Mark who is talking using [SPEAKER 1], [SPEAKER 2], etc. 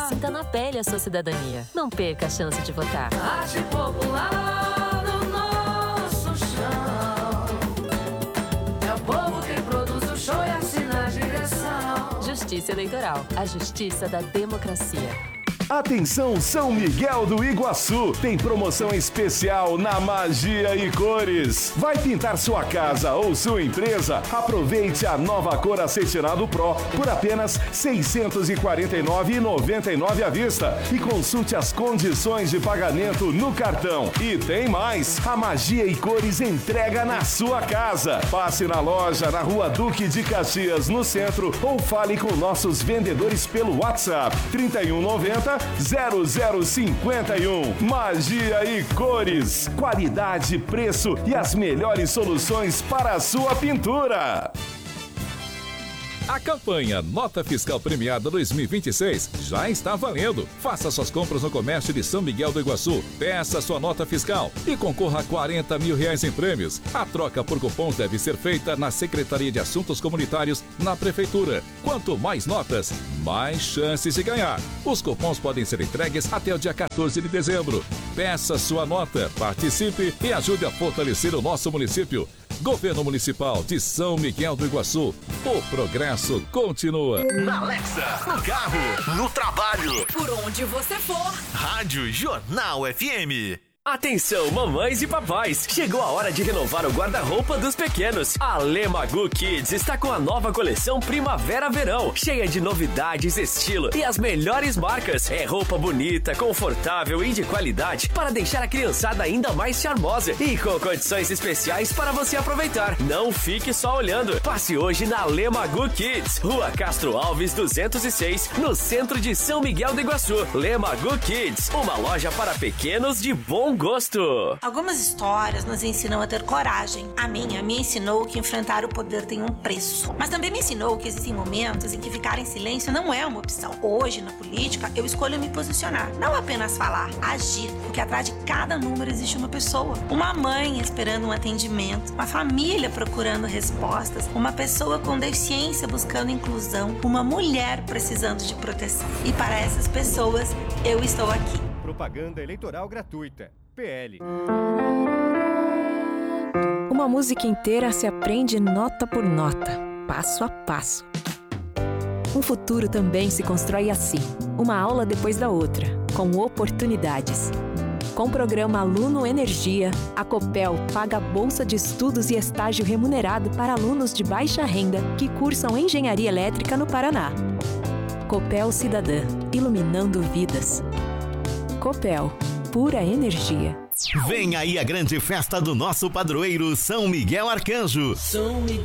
[SPEAKER 1] Sinta na pele a sua cidadania. Não perca a chance de votar.
[SPEAKER 2] Arte popular no nosso chão. É o povo quem produz o show e assina a direção.
[SPEAKER 1] Justiça Eleitoral. A justiça da democracia.
[SPEAKER 3] Atenção São Miguel do Iguaçu, tem promoção especial na Magia e Cores. Vai pintar sua casa ou sua empresa? Aproveite a nova cor Acetinado Pro por apenas R$ 649,99 à vista e consulte as condições de pagamento no cartão. E tem mais, a Magia e Cores entrega na sua casa. Passe na loja na Rua Duque de Caxias, no centro, ou fale com nossos vendedores pelo WhatsApp 3190 0051. Magia e Cores. Qualidade, preço e as melhores soluções para a sua pintura.
[SPEAKER 4] A campanha Nota Fiscal Premiada 2026 já está valendo. Faça suas compras no comércio de São Miguel do Iguaçu. Peça sua nota fiscal e concorra a R$40 mil em prêmios. A troca por cupons deve ser feita na Secretaria de Assuntos Comunitários, na Prefeitura. Quanto mais notas, mais chances de ganhar. Os cupons podem ser entregues até o dia 14 de dezembro. Peça sua nota, participe e ajude a fortalecer o nosso município. Governo Municipal de São Miguel do Iguaçu. O progresso continua.
[SPEAKER 5] Na Alexa, no carro, no trabalho,
[SPEAKER 6] por onde você for.
[SPEAKER 5] Rádio Jornal FM.
[SPEAKER 7] Atenção, mamães e papais! Chegou a hora de renovar o guarda-roupa dos pequenos. A Lemagu Kids está com a nova coleção Primavera-Verão, cheia de novidades, estilo e as melhores marcas. É roupa bonita, confortável e de qualidade para deixar a criançada ainda mais charmosa e com condições especiais para você aproveitar. Não fique só olhando. Passe hoje na Lemagu Kids, Rua Castro Alves 206, no centro de São Miguel do Iguaçu. Lemagu Kids, uma loja para pequenos de bom gosto.
[SPEAKER 8] Algumas histórias nos ensinam a ter coragem. A minha me ensinou que enfrentar o poder tem um preço. Mas também me ensinou que existem momentos em que ficar em silêncio não é uma opção. Hoje, na política, eu escolho me posicionar. Não apenas falar, agir. Porque atrás de cada número existe uma pessoa. Uma mãe esperando um atendimento. Uma família procurando respostas. Uma pessoa com deficiência buscando inclusão. Uma mulher precisando de proteção. E para essas pessoas, eu estou aqui.
[SPEAKER 9] Propaganda eleitoral gratuita. PL.
[SPEAKER 10] Uma música inteira se aprende nota por nota, passo a passo. Um futuro também se constrói assim, uma aula depois da outra, com oportunidades. Com o programa Aluno Energia, a Copel paga bolsa de estudos e estágio remunerado para alunos de baixa renda que cursam engenharia elétrica no Paraná. Copel Cidadã, iluminando vidas. Copel, pura energia.
[SPEAKER 5] Vem aí a grande festa do nosso padroeiro São Miguel Arcanjo.
[SPEAKER 2] São Miguel